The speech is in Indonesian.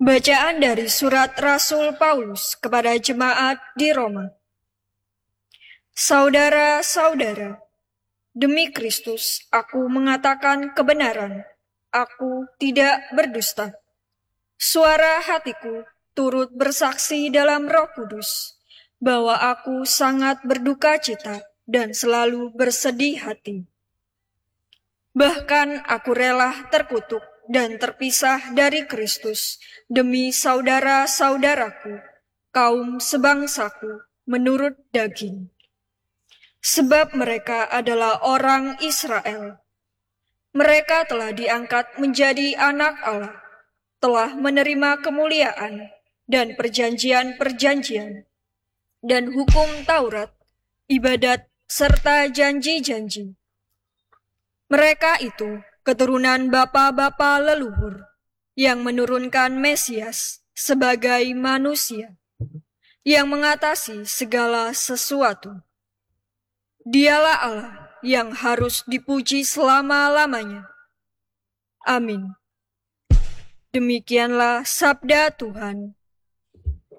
Bacaan dari surat Rasul Paulus kepada jemaat di Roma. Saudara-saudara, demi Kristus aku mengatakan kebenaran, aku tidak berdusta. Suara hatiku turut bersaksi dalam Roh Kudus bahwa aku sangat berduka cita dan selalu bersedih hati. Bahkan aku rela terkutuk dan terpisah dari Kristus demi saudara-saudaraku, kaum sebangsaku menurut daging. Sebab mereka adalah orang Israel. Mereka telah diangkat menjadi anak Allah, telah menerima kemuliaan dan perjanjian-perjanjian, dan hukum Taurat, ibadat, serta janji-janji. Mereka itu keturunan bapa-bapa leluhur yang menurunkan Mesias sebagai manusia yang mengatasi segala sesuatu. Dialah Allah yang harus dipuji selama-lamanya. Amin. Demikianlah sabda Tuhan.